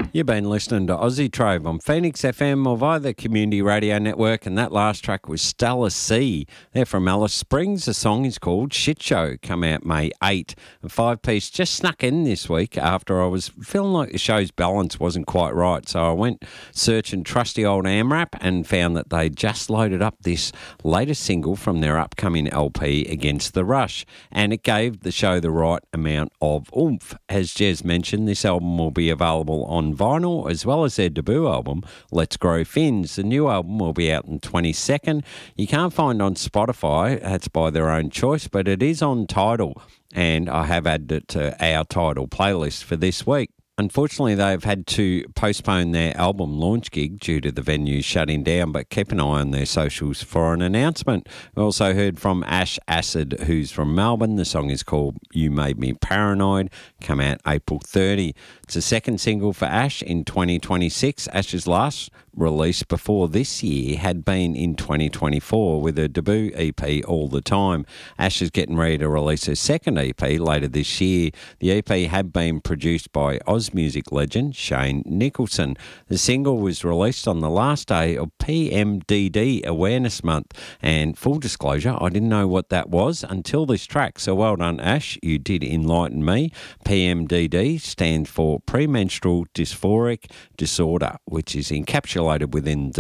You've been listening to Aussie Trove on Phoenix FM or via the Community Radio Network, and that last track was Stella C. They're from Alice Springs. The song is called Shit Show, come out May 8. A 5-piece just snuck in this week after I was feeling like the show's balance wasn't quite right, so I went searching trusty old AMRAP and found that they just loaded up this latest single from their upcoming LP, Against the Rush, and it gave the show the right amount of oomph. As Jez mentioned, this album will be available on vinyl as well as their debut album, Let's Grow Fins. The new album will be out on 22nd. You can't find on Spotify, that's by their own choice, but it is on Tidal, and I have added it to our Tidal playlist for this week. Unfortunately, they've had to postpone their album launch gig due to the venue shutting down, but keep an eye on their socials for an announcement. We also heard from Ash Acid, who's from Melbourne. The song is called You Made Me Paranoid, come out April 30. It's the second single for Ash in 2026. Ash's last release before this year had been in 2024 with her debut EP, All the Time. Ash is getting ready to release her second EP later this year. The EP had been produced by Oz music legend Shane Nicholson. The single was released on the last day of PMDD Awareness Month, and full disclosure, I didn't know what that was until this track, so well done Ash, you did enlighten me. PMDD stands for Premenstrual Dysphoric Disorder, which is encapsulated within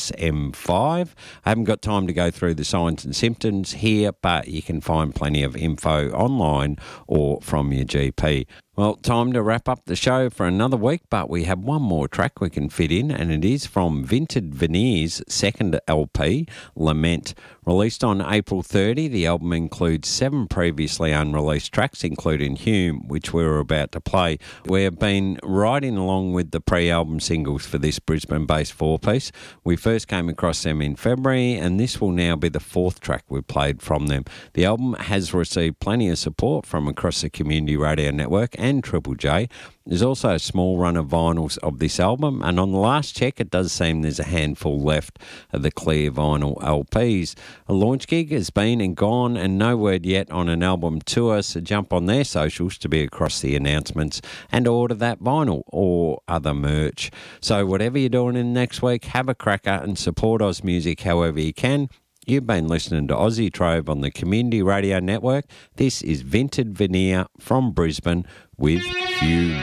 DSM-5. I haven't got time to go through the signs and symptoms here, but you can find plenty of info online or from your GP. Well, time to wrap up the show for another week, but we have one more track we can fit in, and it is from Vinted Veneer's second LP, Lament. Released on April 30, the album includes 7 previously unreleased tracks, including Hume, which we were about to play. We have been riding along with the pre-album singles for this Brisbane-based 4-piece. We first came across them in February, and this will now be the 4th track we've played from them. The album has received plenty of support from across the Community Radio Network and Triple J. There's also a small run of vinyls of this album, and on the last check it does seem there's a handful left of the clear vinyl LPs. A launch gig has been and gone, and no word yet on an album tour, so jump on their socials to be across the announcements and order that vinyl or other merch. So whatever you're doing in next week, have a cracker and support Oz music however you can. You've been listening to Aussie Trove on the Community Radio Network. This is Vinted Veneer from Brisbane with Hugh.